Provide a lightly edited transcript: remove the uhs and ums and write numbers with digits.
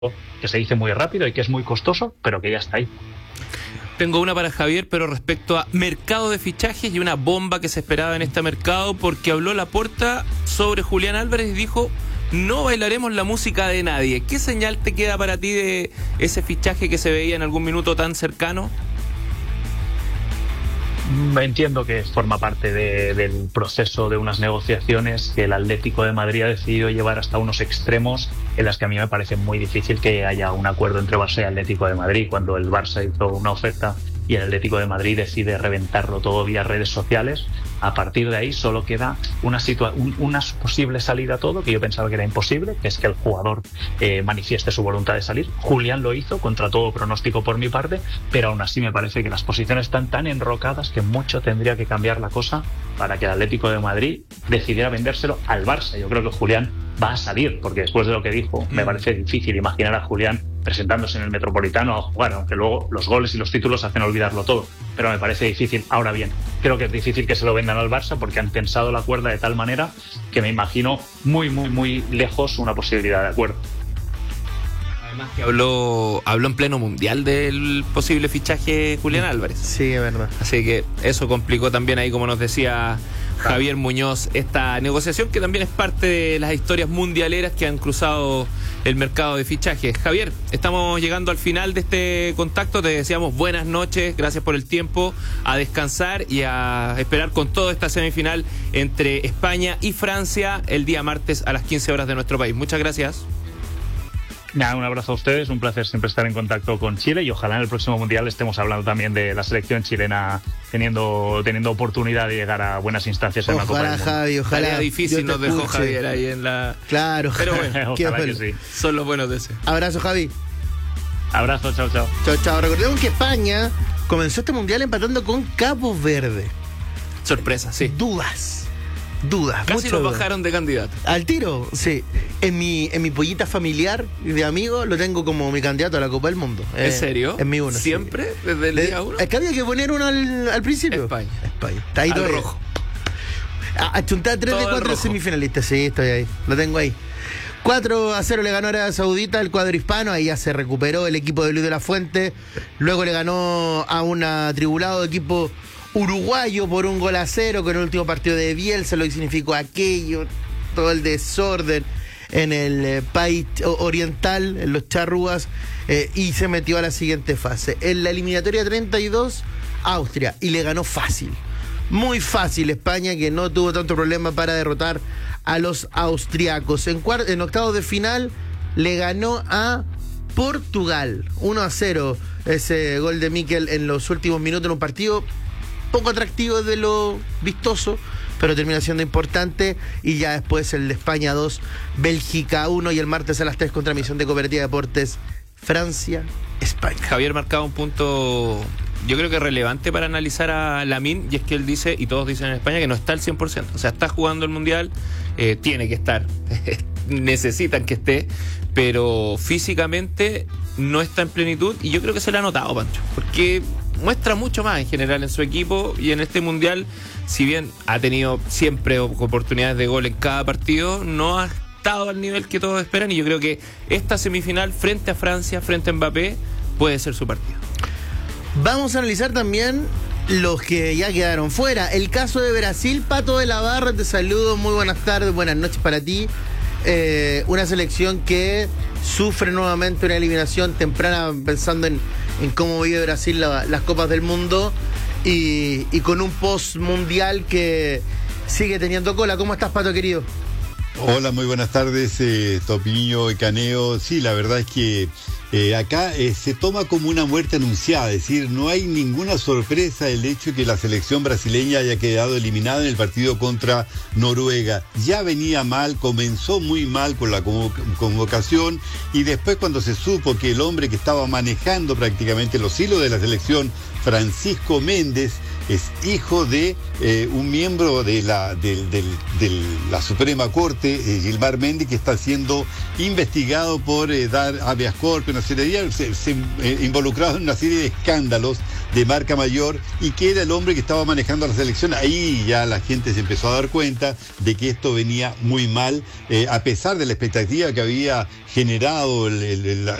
que se dice muy rápido y que es muy costoso, pero que ya está ahí. Tengo una para Javier, pero respecto a mercado de fichajes y una bomba que se esperaba en este mercado, porque habló Laporta sobre Julián Álvarez y dijo: no bailaremos la música de nadie. ¿Qué señal te queda para ti de ese fichaje que se veía en algún minuto tan cercano? Entiendo que forma parte del proceso de unas negociaciones que el Atlético de Madrid ha decidido llevar hasta unos extremos en las que a mí me parece muy difícil que haya un acuerdo entre Barça y Atlético de Madrid. Cuando el Barça hizo una oferta y el Atlético de Madrid decide reventarlo todo vía redes sociales, a partir de ahí solo queda una posible salida a todo, que yo pensaba que era imposible, que es que el jugador manifieste su voluntad de salir. Julián lo hizo contra todo pronóstico por mi parte, pero aún así me parece que las posiciones están tan enrocadas que mucho tendría que cambiar la cosa para que el Atlético de Madrid decidiera vendérselo al Barça. Yo creo que Julián va a salir, porque después de lo que dijo, me parece difícil imaginar a Julián presentándose en el Metropolitano a jugar, aunque luego los goles y los títulos hacen olvidarlo todo, pero me parece difícil. Ahora bien, creo que es difícil que se lo vendan al Barça porque han tensado la cuerda de tal manera que me imagino muy lejos una posibilidad de acuerdo. Además que habló en pleno mundial del posible fichaje Julián Álvarez. Sí, es verdad. Así que eso complicó también ahí, como nos decía Javier Muñoz, esta negociación que también es parte de las historias mundialeras que han cruzado el mercado de fichajes. Javier, estamos llegando al final de este contacto, te deseamos buenas noches, gracias por el tiempo, a descansar y a esperar con toda esta semifinal entre España y Francia el día martes a las 15 horas de nuestro país. Muchas gracias. Nada, un abrazo a ustedes, un placer siempre estar en contacto con Chile y ojalá en el próximo Mundial estemos hablando también de la selección chilena teniendo oportunidad de llegar a buenas instancias en la Copa del Mundo. Javi, ojalá. Tarea difícil nos dejó Javier ahí en la... Claro. Pero bueno, ojalá que sí. Son los buenos deseos. Abrazo, Javi. Abrazo, chao. Chao. Recordemos que España comenzó este Mundial empatando con Cabo Verde. Sorpresa, sí. Dudas. Casi nos bajaron de candidato. Al tiro, sí. En mi pollita familiar de amigos lo tengo como mi candidato a la Copa del Mundo. ¿En serio? En mi uno. ¿Siempre? Sí. ¿Desde el día uno? Es que había que poner uno al principio. España. Está ahí al todo rojo. Achuntar 3 de 4 semifinalistas. Sí, estoy ahí. Lo tengo ahí. 4-0 le ganó a Arabia Saudita el cuadro hispano. Ahí ya se recuperó el equipo de Luis de la Fuente. Luego le ganó a un atribulado equipo uruguayo por 1-0 con el último partido de Bielsa, lo que significó aquello, todo el desorden en el país oriental, en los charrúas, y se metió a la siguiente fase. En la eliminatoria 32, Austria, y le ganó fácil, muy fácil España, que no tuvo tanto problema para derrotar a los austriacos. En octavos de final le ganó a Portugal, 1-0, ese gol de Mikel en los últimos minutos en un partido poco atractivo de lo vistoso, pero termina siendo importante. Y ya después el de España 2, Bélgica 1, y el martes a las 3 con transmisión de Cooperativa Deportes, Francia, España. Javier marcaba un punto, yo creo que relevante para analizar a Lamine, y es que él dice, y todos dicen en España, que no está al 100%, o sea, está jugando el Mundial, tiene que estar, necesitan que esté, pero físicamente no está en plenitud, y yo creo que se le ha notado, Pancho, porque muestra mucho más en general en su equipo, y en este Mundial, si bien ha tenido siempre oportunidades de gol en cada partido, no ha estado al nivel que todos esperan, y yo creo que esta semifinal frente a Francia, frente a Mbappé, puede ser su partido. Vamos a analizar también los que ya quedaron fuera. El caso de Brasil. Pato de la Barra, te saludo, muy buenas tardes, buenas noches para ti. Una selección que sufre nuevamente una eliminación temprana, pensando en cómo vive Brasil las Copas del Mundo, y con un post-mundial que sigue teniendo cola. ¿Cómo estás, Pato, querido? Hola, muy buenas tardes, Topiño y Caneo. Sí, la verdad es que acá se toma como una muerte anunciada, es decir, no hay ninguna sorpresa el hecho de que la selección brasileña haya quedado eliminada en el partido contra Noruega. Ya venía mal, comenzó muy mal con la convocación, y después, cuando se supo que el hombre que estaba manejando prácticamente los hilos de la selección, Francisco Méndez, es hijo de un miembro de la Suprema Corte, Gilmar Mendy, que está siendo investigado por dar habeas corpus, una serie de involucrado en una serie de escándalos de marca mayor, y que era el hombre que estaba manejando la selección. Ahí ya la gente se empezó a dar cuenta de que esto venía muy mal, a pesar de la expectativa que había generado